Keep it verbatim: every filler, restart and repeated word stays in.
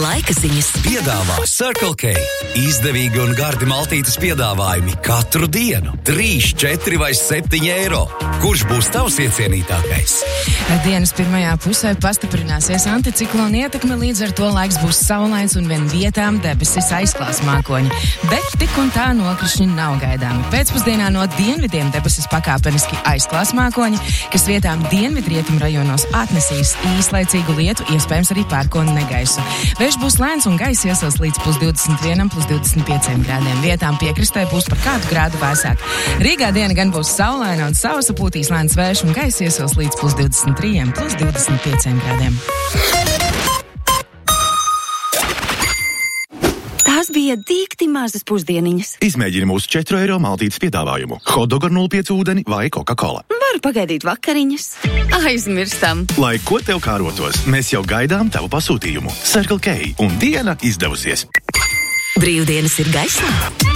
Laika ziņas piedāvā Circle K. Izdevīgi un gardi maltītes piedāvājumi katru dienu. trīs, četri vai septiņi eiro. Kurš būs tavs iecienītākais? Dienas pirmajā pusē pastiprināsies anticiklona ietekme, līdz ar to laiks būs saulains un vien vietām debesis aizklās mākoņi. Bet tik un tā nokrišņi nav gaidāmi. Pēcpusdienā no dienvidiem debesis pakāpeniski aizklās mākoņi, kas vietām dienvidrietumu rajonos atnesīs īslaicīgu lietu, iespējams arī pērkonu negaisu. Vējš būs lēns un gaisa iesils līdz plus divdesmit vienam, plus divdesmit pieciem grādiem. Vietām piekrastē būs par kādu grādu vēsāk. Rīgā diena gan būs saulaina un sausa, pūtīs lēns vējš un gaisa iesils līdz plus divdesmit trim, plus divdesmit pieciem grādiem. Tās bija dīkti mazas pusdieniņas. Izmēģini mūsu četru eiro maltītes piedāvājumu. Hotdog ar nulle pieci ūdeni vai Coca-Cola. Varu pagaidīt vakariņas. Aizmirstam. Lai ko tev kārotos, mēs jau gaidām tavu pasūtījumu. Circle K un diena izdevusies. Brīvdienas ir gaisā.